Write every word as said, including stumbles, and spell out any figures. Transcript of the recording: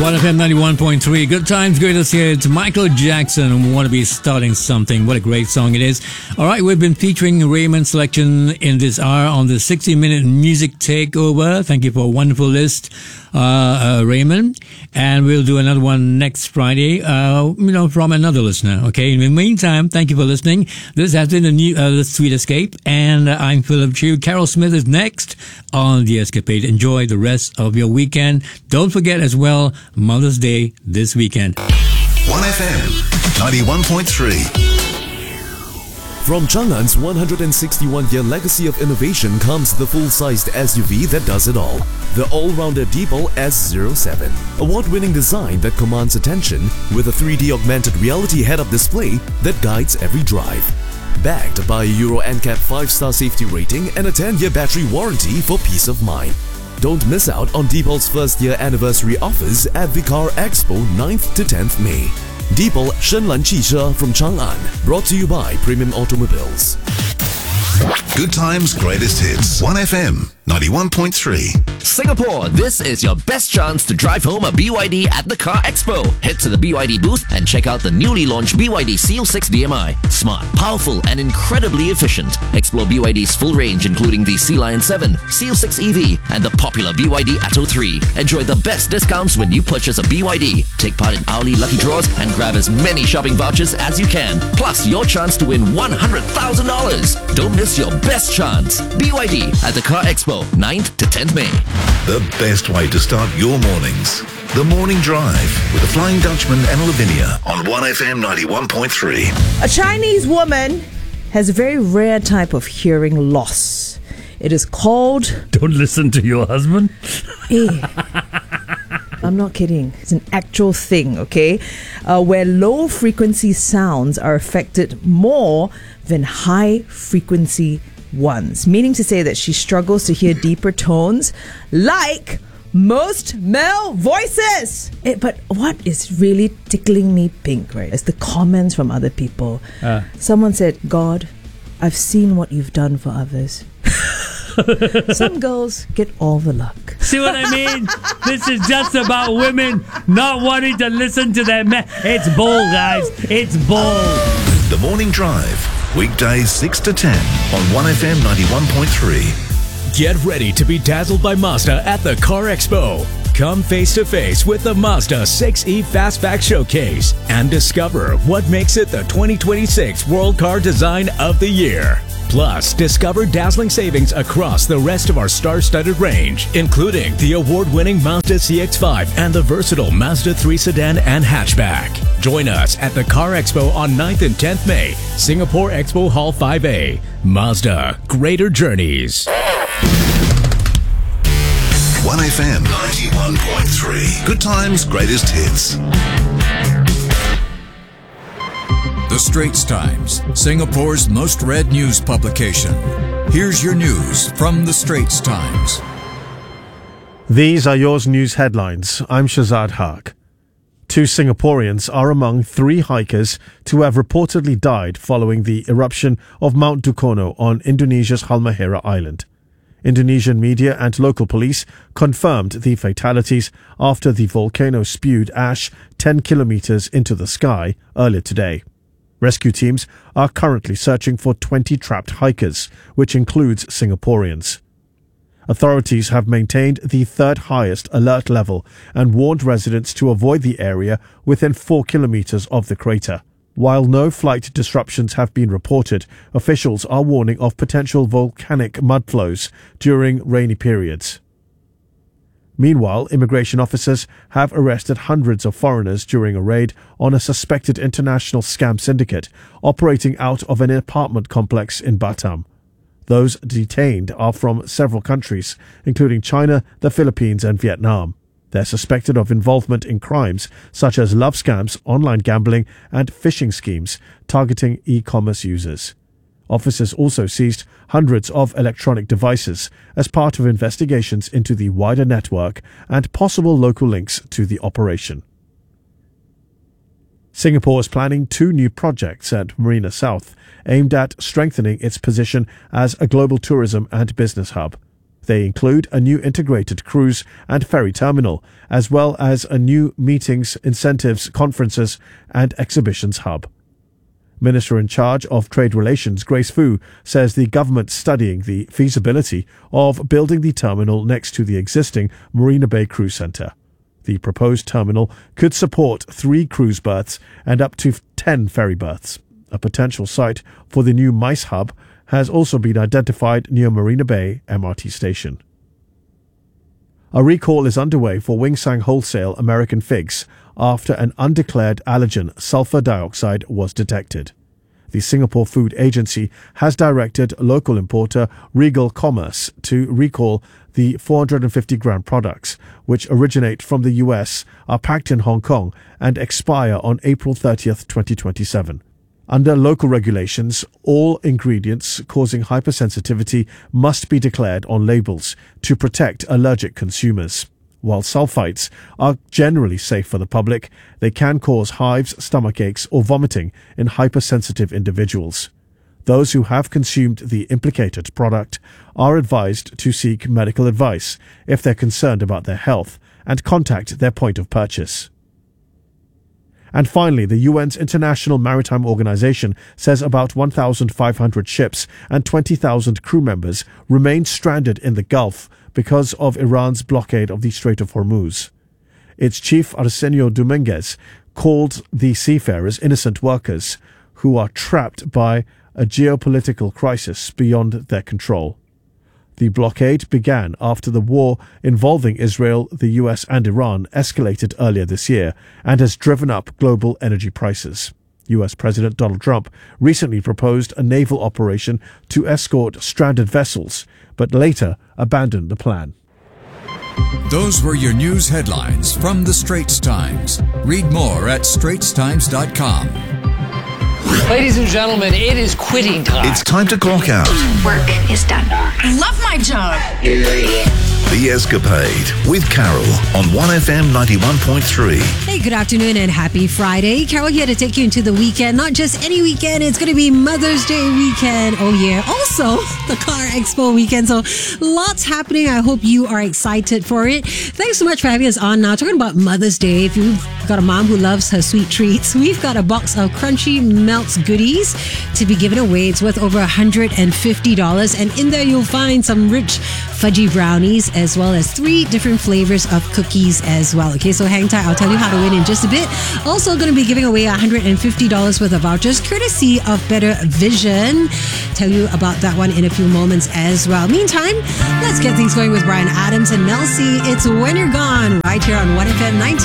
one F M ninety-one point three. Good times, greatest hits. Michael Jackson, Want to Be Starting Something. What a great song it is. All right, we've been featuring Raymond's selection in this hour on the sixty minute music takeover. Thank you for a wonderful list, uh, uh, Raymond. And we'll do another one next Friday, uh, you know, from another listener. Okay, in the meantime, thank you for listening. This has been the new, uh, the Sweet Escape. And uh, I'm Philip Chu. Carol Smith is next on The Escapade. Enjoy the rest of your weekend. Don't forget as well, Mother's Day this weekend. one F M ninety-one point three. From Chang'an's one hundred sixty-one year legacy of innovation comes the full-sized S U V that does it all. The all-rounder Deepal S zero seven. Award-winning design that commands attention with a three D augmented reality head-up display that guides every drive. Backed by a Euro N C A P five star safety rating and a ten year battery warranty for peace of mind. Don't miss out on Deepal's first year anniversary offers at the Car Expo ninth to tenth May. Deepal Shenlan汽车 from Chang'an. Brought to you by Premium Automobiles. Good times, greatest hits. one F M ninety-one point three. Singapore, this is your best chance to drive home a B Y D at the Car Expo. Head to the B Y D booth and check out the newly launched B Y D Seal six D M I. Smart, powerful and incredibly efficient. Explore B Y D's full range including the Sea Lion seven, Seal six E V and the popular B Y D Atto three. Enjoy the best discounts when you purchase a B Y D. Take part in hourly lucky draws and grab as many shopping vouchers as you can. Plus your chance to win one hundred thousand dollars. Don't miss your best chance. B Y D at the Car Expo, ninth to tenth May. The best way to start your mornings. The Morning Drive with the Flying Dutchman and Lavinia on one F M ninety-one point three. A Chinese woman has a very rare type of hearing loss. It is called... Don't listen to your husband. Eh. I'm not kidding. It's an actual thing, okay? Uh, where low-frequency sounds are affected more than high-frequency ones. Meaning to say that she struggles to hear deeper tones like most male voices. It, but what is really tickling me pink, right, is the comments from other people. Uh. Someone said, God, I've seen what you've done for others. Some girls get all the luck. See what I mean? This is just about women not wanting to listen to their men. It's bull, guys. It's bull. The Morning Drive, weekdays six to ten on one F M ninety-one point three. Get ready to be dazzled by Mazda at the Car Expo. Come face to face with the Mazda six E Fastback Showcase and discover what makes it the twenty twenty-six World Car Design of the Year. Plus, discover dazzling savings across the rest of our star-studded range, including the award-winning Mazda C X five and the versatile Mazda three sedan and hatchback. Join us at the Car Expo on ninth and tenth May, Singapore Expo Hall five A. Mazda, greater journeys. one F M ninety-one point three. Good times, greatest hits. The Straits Times, Singapore's most read news publication. Here's your news from The Straits Times. These are yours news headlines. I'm Shazad Haq. Two Singaporeans are among three hikers to have reportedly died following the eruption of Mount Dukono on Indonesia's Halmahera Island. Indonesian media and local police confirmed the fatalities after the volcano spewed ash ten kilometers into the sky earlier today. Rescue teams are currently searching for twenty trapped hikers, which includes Singaporeans. Authorities have maintained the third highest alert level and warned residents to avoid the area within four kilometers of the crater. While no flight disruptions have been reported, officials are warning of potential volcanic mudflows during rainy periods. Meanwhile, immigration officers have arrested hundreds of foreigners during a raid on a suspected international scam syndicate operating out of an apartment complex in Batam. Those detained are from several countries, including China, the Philippines and Vietnam. They're suspected of involvement in crimes such as love scams, online gambling and phishing schemes targeting e-commerce users. Officers also seized hundreds of electronic devices as part of investigations into the wider network and possible local links to the operation. Singapore is planning two new projects at Marina South aimed at strengthening its position as a global tourism and business hub. They include a new integrated cruise and ferry terminal, as well as a new meetings, incentives, conferences and exhibitions hub. Minister in charge of Trade Relations, Grace Fu, says the government's studying the feasibility of building the terminal next to the existing Marina Bay Cruise Centre. The proposed terminal could support three cruise berths and up to ten ferry berths. A potential site for the new MICE hub has also been identified near Marina Bay M R T station. A recall is underway for Wing Sang Wholesale American figs after an undeclared allergen, sulfur dioxide, was detected. The Singapore Food Agency has directed local importer Regal Commerce to recall the four hundred fifty gram products, which originate from the U S, are packed in Hong Kong and expire on April thirtieth, twenty twenty-seven. Under local regulations, all ingredients causing hypersensitivity must be declared on labels to protect allergic consumers. While sulfites are generally safe for the public, they can cause hives, stomach aches or vomiting in hypersensitive individuals. Those who have consumed the implicated product are advised to seek medical advice if they're concerned about their health and contact their point of purchase. And finally, the U N's International Maritime Organization says about one thousand five hundred ships and twenty thousand crew members remain stranded in the Gulf because of Iran's blockade of the Strait of Hormuz. Its chief, Arsenio Dominguez, called the seafarers innocent workers who are trapped by a geopolitical crisis beyond their control. The blockade began after the war involving Israel, the U S and Iran escalated earlier this year and has driven up global energy prices. U S President Donald Trump recently proposed a naval operation to escort stranded vessels, but later abandoned the plan. Those were your news headlines from the Straits Times. Read more at straits times dot com. Ladies and gentlemen, it is quitting time. It's time to clock out. Work is done. I love my job. The Escapade with Carol on one F M ninety-one point three. Hey, good afternoon and happy Friday. Carol here to take you into the weekend. Not just any weekend, it's going to be Mother's Day weekend. Oh yeah, also the Car Expo weekend. So lots happening. I hope you are excited for it. Thanks so much for having us on now. Talking about Mother's Day, if you've got a mom who loves her sweet treats, we've got a box of Crunchy Melts goodies to be given away. It's worth over one hundred fifty dollars, and in there you'll find some rich fudgy brownies as well as three different flavors of cookies as well. Okay, so hang tight. I'll tell you how to win in just a bit. Also going to be giving away one hundred fifty dollars worth of vouchers courtesy of Better Vision. Tell you about that one in a few moments as well. Meantime, let's get things going with Brian Adams and Mel C. It's When You're Gone right here on one F M ninety.